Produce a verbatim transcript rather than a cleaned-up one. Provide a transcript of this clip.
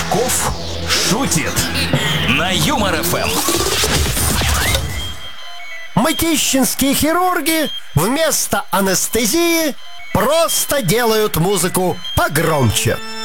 Пучков шутит на Юмор эф эм. Мытищинские хирурги вместо анестезии просто делают музыку погромче.